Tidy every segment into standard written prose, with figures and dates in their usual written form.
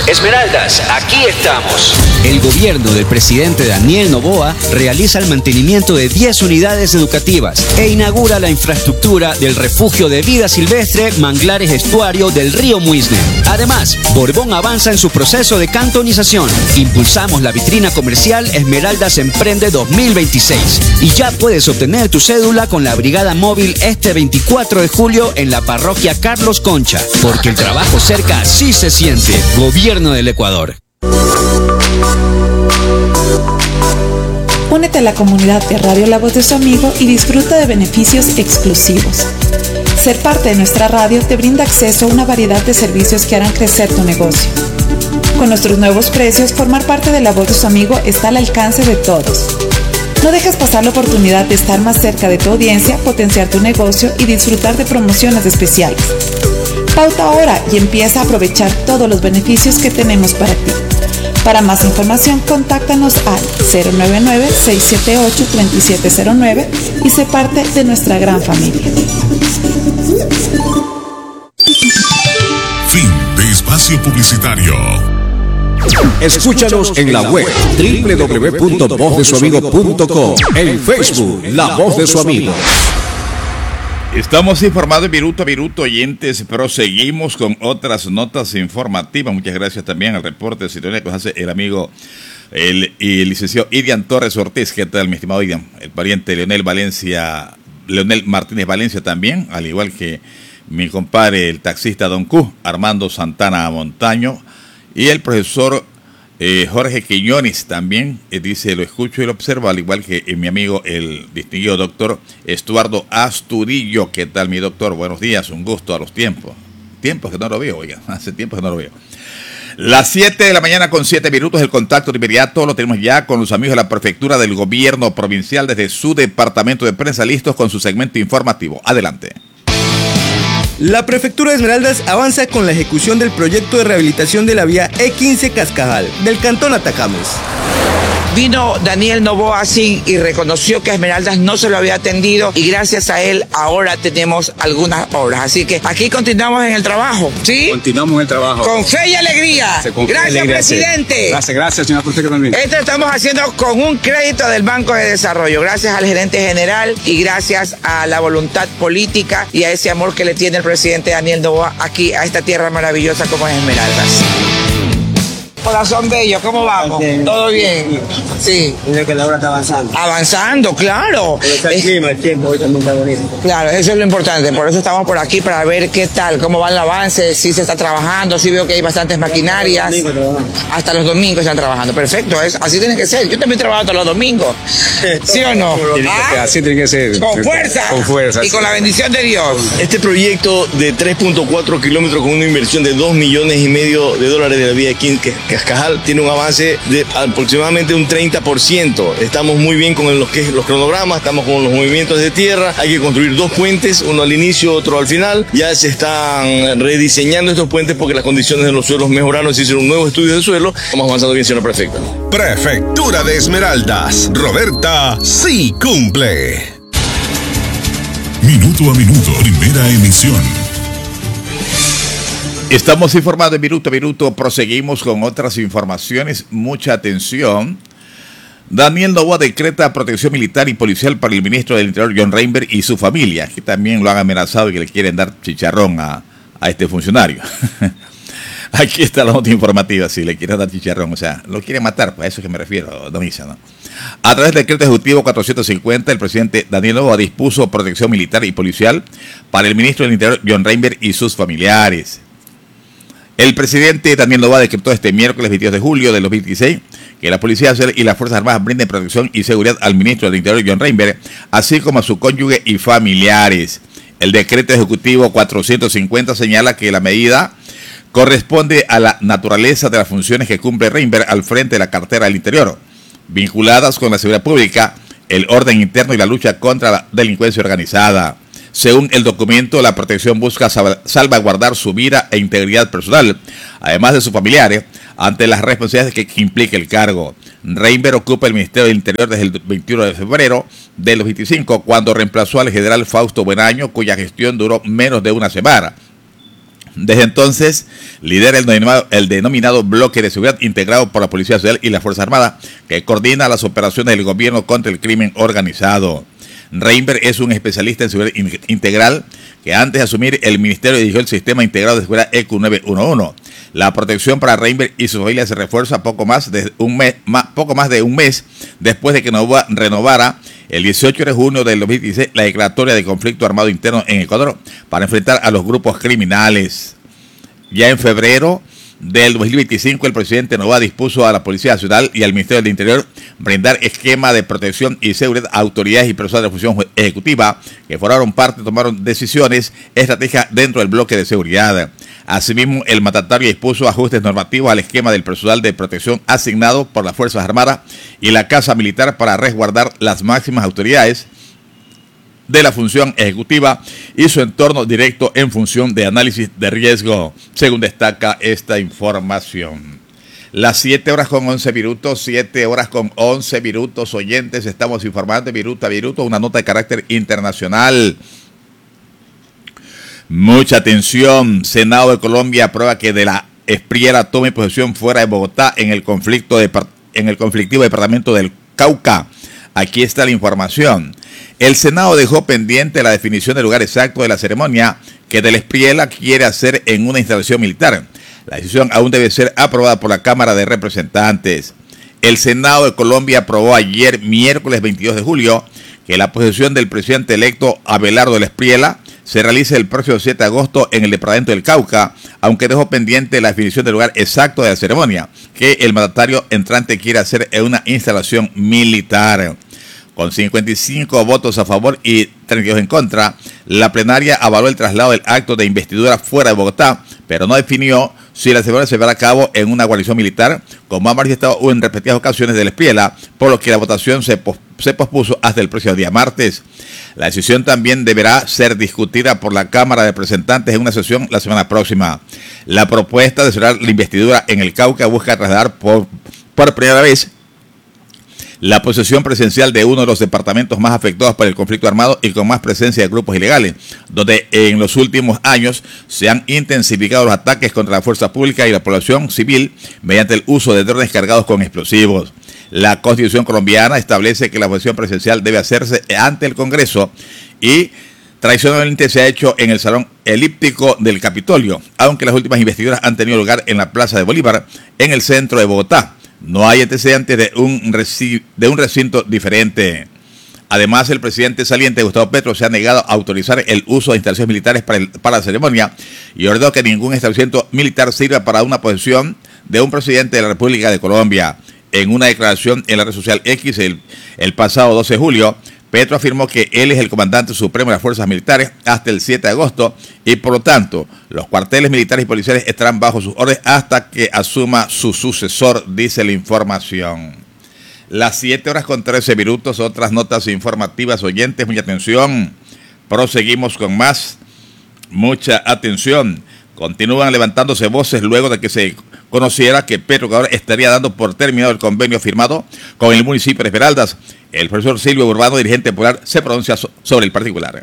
Esmeraldas, aquí estamos. El gobierno del presidente Daniel Noboa realiza el mantenimiento de 10 unidades educativas e inaugura la infraestructura del refugio de vida silvestre Manglares Estuario del río Muisne. Además, Borbón avanza en su proceso de cantonización. Impulsamos la vitrina comercial Esmeraldas Emprende 2026 y ya puedes obtener tu cédula con la brigada móvil este 24 de julio en la parroquia Carlos Concha, porque el trabajo cerca sí se siente. Gobierno del Ecuador. Únete a la comunidad de Radio La Voz de su Amigo y disfruta de beneficios exclusivos. Ser parte de nuestra radio te brinda acceso a una variedad de servicios que harán crecer tu negocio. Con nuestros nuevos precios, formar parte de La Voz de su Amigo está al alcance de todos. No dejes pasar la oportunidad de estar más cerca de tu audiencia, potenciar tu negocio y disfrutar de promociones especiales. Pauta ahora y empieza a aprovechar todos los beneficios que tenemos para ti. Para más información, contáctanos al 099-678-3709 y sé parte de nuestra gran familia. Fin de espacio publicitario. Escúchanos en la web www.vozdesuamigo.com, en Facebook La Voz de su Amigo. Estamos informados minuto a minuto, oyentes. Proseguimos con otras notas informativas. Muchas gracias también al reporte de sintonía que nos hace el amigo el licenciado Idian Torres Ortiz. ¿Qué tal, mi estimado Idian? El pariente Leonel Martínez Valencia también, al igual que mi compadre el taxista Don Q, Armando Santana Montaño, y el profesor Jorge Quiñones también, dice, lo escucho y lo observo, al igual que mi amigo el distinguido doctor Estuardo Asturillo. ¿Qué tal, mi doctor? Buenos días, un gusto a los tiempos. Tiempos que no lo veo, oiga, hace tiempo que no lo veo. Las 7 de la mañana con 7 minutos, el contacto de inmediato lo tenemos ya con los amigos de la Prefectura del Gobierno Provincial desde su departamento de prensa, listos con su segmento informativo. Adelante. La Prefectura de Esmeraldas avanza con la ejecución del proyecto de rehabilitación de la vía E15 Cascajal, del cantón Atacames. Vino Daniel Noboa así y reconoció que a Esmeraldas no se lo había atendido y gracias a él ahora tenemos algunas obras. Así que aquí continuamos en el trabajo, ¿sí? Continuamos en el trabajo. Con fe y alegría. Gracias, presidente. Gracias, señor Fonseca también. Esto estamos haciendo con un crédito del Banco de Desarrollo, gracias al gerente general y gracias a la voluntad política y a ese amor que le tiene el presidente Daniel Noboa aquí a esta tierra maravillosa como es Esmeraldas. Corazón bello, ¿cómo vamos? ¿Todo bien? Sí. Mira que la obra está avanzando. Avanzando, claro. Pero está el clima, el tiempo, hoy también está bonito. Claro, eso es lo importante, por eso estamos por aquí, para ver qué tal, cómo va el avance, si se está trabajando, si veo que hay bastantes maquinarias. Hasta los domingos están trabajando, perfecto, así tiene que ser. Yo también trabajo hasta los domingos, ¿sí o no? Así tiene que ser. Con fuerza. Con fuerza. Y con la bendición de Dios. Este proyecto de 3.4 kilómetros con una inversión de $2,5 millones de la vía Cascajal tiene un avance de aproximadamente un 30%. Estamos muy bien con los cronogramas, estamos con los movimientos de tierra. Hay que construir 2 puentes, uno al inicio, otro al final. Ya se están rediseñando estos puentes porque las condiciones de los suelos mejoraron. Se hicieron un nuevo estudio de suelo. Estamos avanzando bien, señora prefecta. Prefectura de Esmeraldas. Roberta sí cumple. Minuto a minuto, primera emisión. Estamos informados de minuto a minuto, proseguimos con otras informaciones, mucha atención. Daniel Noboa decreta protección militar y policial para el ministro del Interior, John Reinberg, y su familia, que también lo han amenazado y que le quieren dar chicharrón a este funcionario. Aquí está la nota informativa, si le quieren dar chicharrón, o sea, lo quieren matar, pues a eso es que me refiero, don Isa, ¿no? A través del decreto ejecutivo 450, el presidente Daniel Noboa dispuso protección militar y policial para el ministro del Interior, John Reinberg, y sus familiares. El presidente Daniel Noboa decretó este miércoles 22 de julio de 2016 que la Policía Nacional y las Fuerzas Armadas brinden protección y seguridad al ministro del Interior, John Reinberg, así como a su cónyuge y familiares. El decreto ejecutivo 450 señala que la medida corresponde a la naturaleza de las funciones que cumple Reinberg al frente de la cartera del Interior, vinculadas con la seguridad pública, el orden interno y la lucha contra la delincuencia organizada. Según el documento, la protección busca salvaguardar su vida e integridad personal, además de sus familiares, ante las responsabilidades que implica el cargo. Reinberg ocupa el Ministerio del Interior desde el 21 de febrero de los 25, cuando reemplazó al general Fausto Buenaño, cuya gestión duró menos de una semana. Desde entonces, lidera el denominado bloque de seguridad integrado por la Policía Nacional y la Fuerza Armada, que coordina las operaciones del gobierno contra el crimen organizado. Reinberg es un especialista en seguridad integral que antes de asumir el ministerio dirigió el Sistema Integrado de Seguridad EQ 911. La protección para Reinberg y su familia se refuerza poco más de un mes después de que Noboa renovara el 18 de junio del 2016 la declaratoria de conflicto armado interno en Ecuador para enfrentar a los grupos criminales. Ya en febrero del 2025, el presidente Noboa dispuso a la Policía Nacional y al Ministerio del Interior brindar esquema de protección y seguridad a autoridades y personas de función ejecutiva que formaron parte y tomaron decisiones estratégicas dentro del bloque de seguridad. Asimismo, el mandatario dispuso ajustes normativos al esquema del personal de protección asignado por las Fuerzas Armadas y la Casa Militar para resguardar las máximas autoridades de la función ejecutiva y su entorno directo en función de análisis de riesgo, según destaca esta información. Las 7:11, 7:11, oyentes, estamos informando de Viruta, una nota de carácter internacional. Mucha atención, Senado de Colombia aprueba que de la Espriella tome posesión fuera de Bogotá en el conflictivo departamento del Cauca. Aquí está la información. El Senado dejó pendiente la definición del lugar exacto de la ceremonia que de la Espriella quiere hacer en una instalación militar. La decisión aún debe ser aprobada por la Cámara de Representantes. El Senado de Colombia aprobó ayer, miércoles 22 de julio, que la posesión del presidente electo Abelardo de la Espriella se realice el próximo 7 de agosto en el departamento del Cauca, aunque dejó pendiente la definición del lugar exacto de la ceremonia, que el mandatario entrante quiere hacer en una instalación militar. Con 55 votos a favor y 32 en contra, la plenaria avaló el traslado del acto de investidura fuera de Bogotá, pero no definió si la ceremonia se llevará a cabo en una guarnición militar, como ha manifestado en repetidas ocasiones de la Espriella, por lo que la votación se pospuso hasta el próximo día martes. La decisión también deberá ser discutida por la Cámara de Representantes en una sesión la semana próxima. La propuesta de cerrar la investidura en el Cauca busca trasladar por primera vez la posesión presidencial de uno de los departamentos más afectados por el conflicto armado y con más presencia de grupos ilegales, donde en los últimos años se han intensificado los ataques contra la fuerza pública y la población civil mediante el uso de drones cargados con explosivos. La Constitución colombiana establece que la posesión presidencial debe hacerse ante el Congreso y tradicionalmente se ha hecho en el Salón Elíptico del Capitolio, aunque las últimas investiduras han tenido lugar en la Plaza de Bolívar, en el centro de Bogotá. No hay antecedentes de un recinto diferente. Además, el presidente saliente Gustavo Petro se ha negado a autorizar el uso de instalaciones militares para la ceremonia y ordenó que ningún establecimiento militar sirva para una posesión de un presidente de la República de Colombia. En una declaración en la red social X el pasado 12 de julio, Petro afirmó que él es el comandante supremo de las fuerzas militares hasta el 7 de agosto y por lo tanto los cuarteles militares y policiales estarán bajo sus órdenes hasta que asuma su sucesor, dice la información. Las 7:13, otras notas informativas, oyentes, mucha atención. Proseguimos con más. Mucha atención. Continúan levantándose voces luego de que se conociera que Petroecuador estaría dando por terminado el convenio firmado con el municipio de Esmeraldas. El profesor Silvio Urbano, dirigente popular, se pronuncia sobre el particular.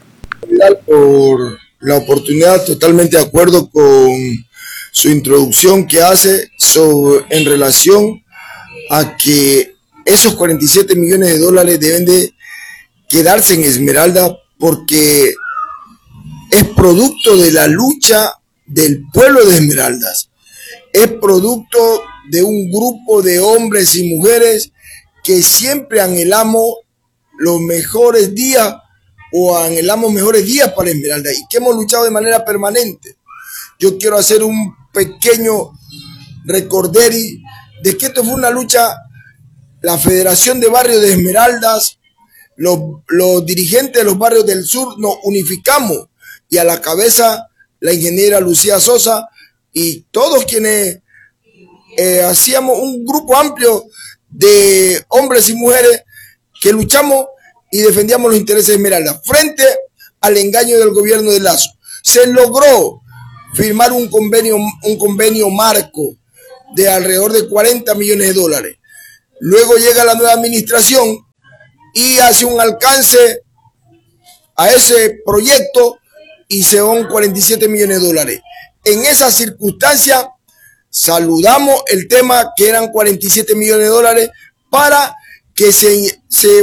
Por la oportunidad, totalmente de acuerdo con su introducción que hace en relación a que esos 47 millones de dólares deben de quedarse en Esmeralda porque es producto de la lucha del pueblo de Esmeraldas, es producto de un grupo de hombres y mujeres que siempre anhelamos los mejores días o anhelamos mejores días para Esmeralda y que hemos luchado de manera permanente. Yo quiero hacer un pequeño recorderi de que esto fue una lucha. La Federación de Barrios de Esmeraldas, los dirigentes de los barrios del sur nos unificamos y a la cabeza la ingeniera Lucía Sosa y todos quienes hacíamos un grupo amplio de hombres y mujeres que luchamos y defendíamos los intereses de Esmeralda frente al engaño del gobierno de Lazo. Se logró firmar un convenio marco de alrededor de 40 millones de dólares. Luego llega la nueva administración y hace un alcance a ese proyecto y se van 47 millones de dólares. en esa circunstancia saludamos el tema que eran 47 millones de dólares para que se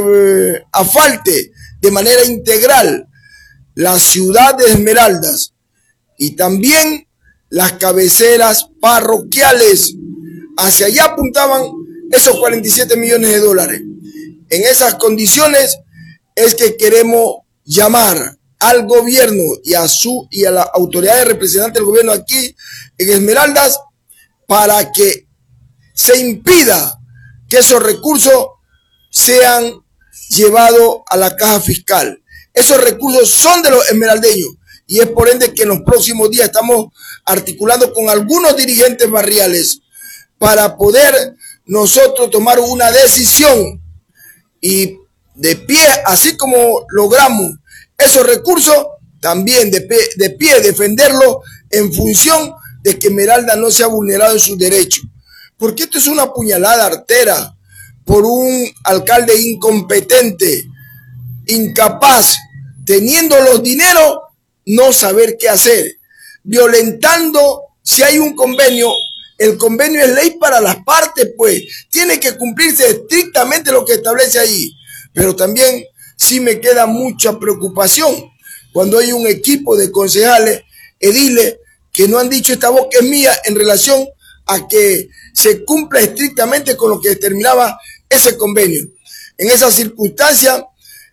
asfalte de manera integral la ciudad de Esmeraldas y también las cabeceras parroquiales. Hacia allá apuntaban esos 47 millones de dólares. En esas condiciones es que queremos llamar al gobierno y a las autoridades representantes del gobierno aquí en Esmeraldas para que se impida que esos recursos sean llevados a la caja fiscal. Esos recursos son de los esmeraldeños y es por ende que en los próximos días estamos articulando con algunos dirigentes barriales para poder nosotros tomar una decisión y de pie, así como logramos esos recursos, también de pie defenderlo en función de que Esmeralda no sea vulnerado en sus derechos. Porque esto es una puñalada artera por un alcalde incompetente, incapaz, teniendo los dineros, no saber qué hacer, violentando, si hay un convenio, el convenio es ley para las partes, pues, tiene que cumplirse estrictamente lo que establece ahí, pero también sí me queda mucha preocupación cuando hay un equipo de concejales, ediles, que no han dicho esta voz que es mía en relación a que se cumpla estrictamente con lo que determinaba ese convenio. En esa circunstancia,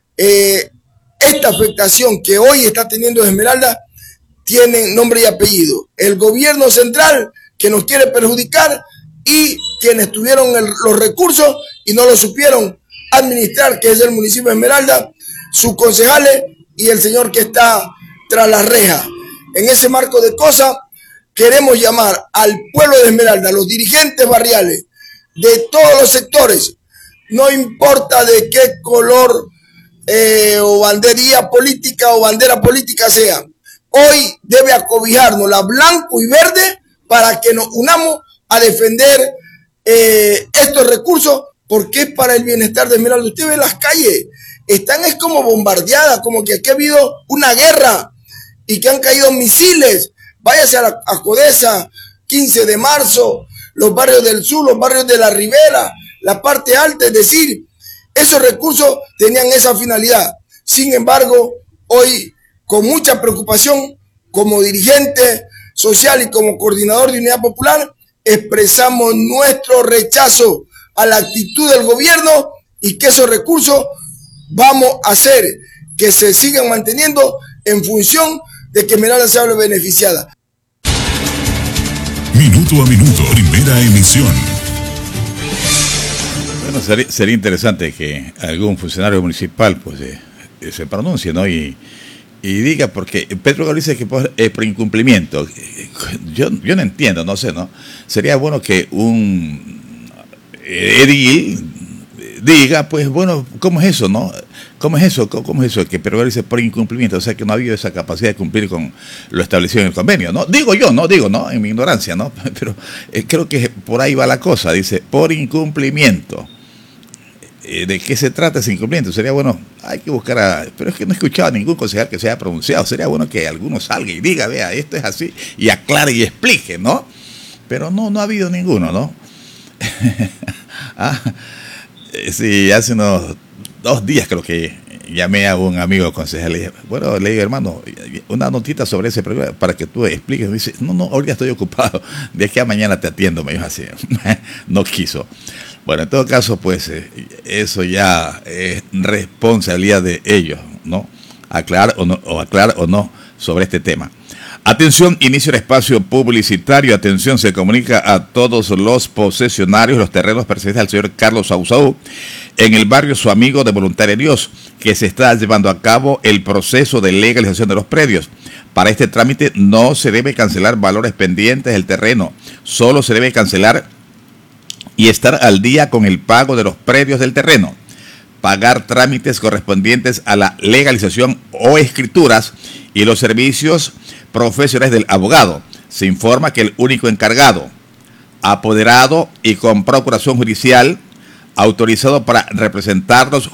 esta afectación que hoy está teniendo Esmeralda tiene nombre y apellido. El gobierno central que nos quiere perjudicar y quienes tuvieron los recursos y no lo supieron administrar, que es el municipio de Esmeralda, sus concejales y el señor que está tras la reja. En ese marco de cosas, queremos llamar al pueblo de Esmeralda, a los dirigentes barriales de todos los sectores, no importa de qué color o bandería política o bandera política sea. Hoy debe acobijarnos la blanco y verde para que nos unamos a defender estos recursos, porque es para el bienestar de Esmeralda. Usted ve las calles, están es como bombardeadas, como que aquí ha habido una guerra y que han caído misiles. Váyase a Codesa, 15 de marzo, los barrios del sur, los barrios de la Ribera, la parte alta, es decir, esos recursos tenían esa finalidad. Sin embargo, hoy, con mucha preocupación, como dirigente social y como coordinador de Unidad Popular, expresamos nuestro rechazo a la actitud del gobierno y que esos recursos vamos a hacer que se sigan manteniendo en función de que Esmeralda sea beneficiada. Minuto a minuto, primera emisión. Bueno, sería interesante que algún funcionario municipal pues se pronuncie, ¿no? Y diga, porque Pedro Galicia dice que por incumplimiento. Yo no entiendo, no sé, ¿no? Sería bueno que un edil diga, pues bueno, ¿cómo es eso, no? ¿Cómo es eso? Que Pedro Galicia por incumplimiento, o sea que no ha habido esa capacidad de cumplir con lo establecido en el convenio, ¿no? Digo yo, ¿no? En mi ignorancia, ¿no? Pero creo que por ahí va la cosa, dice, por incumplimiento. ¿De qué se trata ese incumplimiento? Sería bueno, hay que buscar pero es que no he escuchado a ningún concejal que se haya pronunciado. Sería bueno que alguno salga y diga, vea, esto es así, y aclare y explique, ¿no? Pero no ha habido ninguno, ¿no? Sí, hace unos 2 días creo que llamé a un amigo concejal y le dije, bueno, le digo, hermano, una notita sobre ese problema para que tú expliques. Me dice, no, ahorita estoy ocupado, de aquí a mañana te atiendo, me dijo así. No quiso. Bueno, en todo caso, pues, eso ya es responsabilidad de ellos, ¿no? Aclarar o no sobre este tema. Atención, inicio el espacio publicitario. Atención, se comunica a todos los posesionarios los terrenos pertenecientes al señor Carlos Sausaú en el barrio Su Amigo de Voluntad de Dios, que se está llevando a cabo el proceso de legalización de los predios. Para este trámite no se debe cancelar valores pendientes del terreno, solo se debe cancelar y estar al día con el pago de los predios del terreno, pagar trámites correspondientes a la legalización o escrituras y los servicios profesionales del abogado. Se informa que el único encargado, apoderado y con procuración judicial autorizado para representarlos